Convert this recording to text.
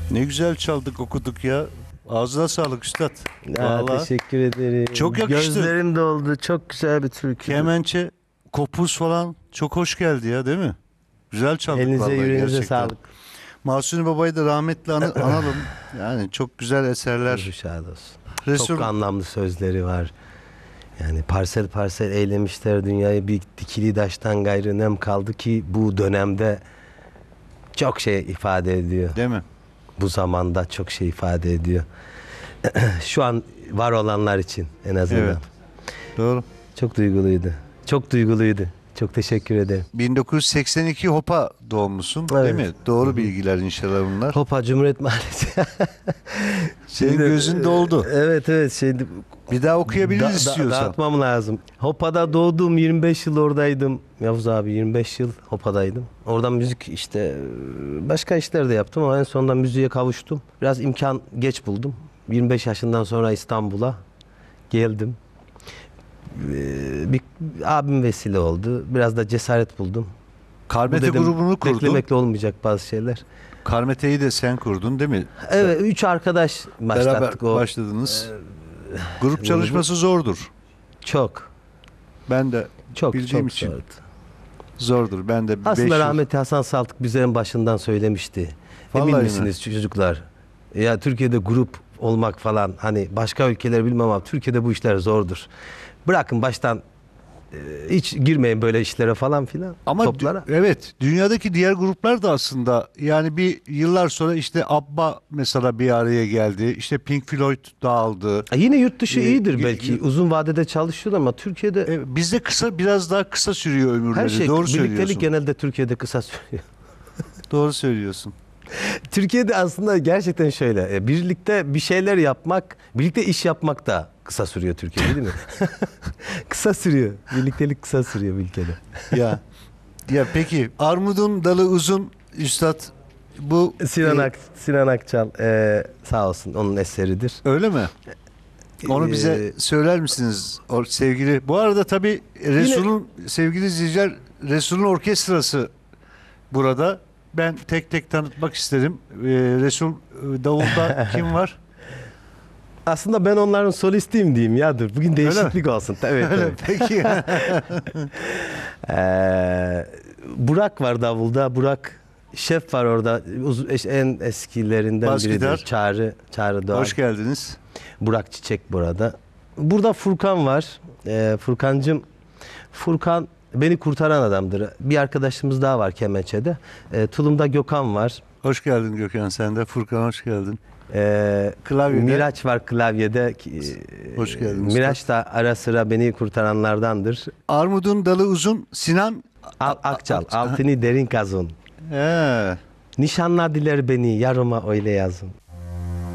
Ne güzel çaldık okuduk ya. Ağzına sağlık üstad. Vallahi Teşekkür ederim. çok yakıştı. Gözlerim doldu. Çok güzel bir türkü. kemençe, kopuz falan çok hoş geldi ya, değil mi? Güzel çaldık Elinize vallahi yüreğinize gerçekten. sağlık. Mahsuni Baba'yı da rahmetli analım. Yani çok güzel eserler. Ruhu şad olsun. Resul Çok anlamlı sözleri var. Yani parsel parsel eylemişler dünyayı, bir dikili taştan gayrı nem kaldı ki bu dönemde çok şey ifade ediyor. değil mi? Bu zamanda çok şey ifade ediyor. Şu an var olanlar için en azından. Evet. Doğru. Çok duyguluydu. Çok duyguluydu. Çok teşekkür ederim. 1982 Hopa doğumlusun, değil Evet. mi? Doğru bilgiler inşallah bunlar. Hopa Cumhuriyet Mahallesi. Senin gözün doldu. Evet evet. Şeydi, Bir daha okuyabiliriz istiyorsan. dağıtmam lazım. Hopa'da doğdum, 25 yıl oradaydım. Yavuz abi 25 yıl Hopa'daydım. Oradan müzik işte başka işler de yaptım ama en sonunda müziğe kavuştum. Biraz imkan geç buldum. 25 yaşından sonra İstanbul'a geldim. Bir abim vesile oldu. Biraz da cesaret buldum. Karmete Dedim, grubunu kurdun. beklemekle olmayacak bazı şeyler. Karmete'yi de sen kurdun, değil mi? Evet, 3 arkadaş Beraber başlattık o. başladınız. Grup çalışması zordur. Çok. Ben de Çok bildiğim çok için zordu. zordur. Ben de Aslında 5 yıl. rahmetli Hasan Saltık bize en başından söylemişti. Vallahi Emin mi? misiniz çocuklar? Ya Türkiye'de grup olmak falan, hani başka ülkeler bilmem ama Türkiye'de bu işler zordur. Bırakın baştan hiç girmeyin böyle işlere falan filan. Ama toplara. evet, dünyadaki diğer gruplar da aslında, yani bir yıllar sonra işte ABBA mesela bir araya geldi. İşte Pink Floyd dağıldı. Yine yurt dışı Ee, iyidir y- belki. y- Uzun vadede çalışıyorlar ama Türkiye'de Bizde biraz daha kısa sürüyor ömürleri. her şey, Doğru birliktelik söylüyorsun. genelde Türkiye'de kısa sürüyor. Doğru söylüyorsun. Türkiye'de aslında gerçekten şöyle. Birlikte bir şeyler yapmak, birlikte iş yapmak da kısa sürüyor Türkiye'de, değil mi? Kısa sürüyor. Birliktelik kısa sürüyor bir ülkede. Ya peki, armudun dalı uzun üstad, bu Sinan Akçal sağ olsun, onun eseridir. öyle mi? Onu bize Ee, söyler misiniz sevgili? Bu arada tabii Resul'ün, sevgili izleyiciler, Resul'ün orkestrası burada. Ben tek tek tanıtmak isterim. Resul davulda kim var? Aslında ben onların solistiyim diyeyim ya, dur. Bugün değişiklik olsun. Evet, Öyle, evet. peki. Burak var davulda. Burak şef var orada. En eskilerinden Bas biridir. gitar. Çağrı Doğan. Hoş geldiniz. Burak Çiçek burada. Burada Furkan var. Furkan beni kurtaran adamdır. Bir arkadaşımız daha var kemençede. Tulum'da Gökhan var. Hoş geldin Gökhan, sen de. Furkan hoş geldin. Klavyede. Miraç var klavyede. Hoş geldin Miraç da ara sıra beni kurtaranlardandır. Armudun dalı uzun, Sinan Akçal, altını derin kazın. He. Nişanladılar beni, yarıma öyle yazın.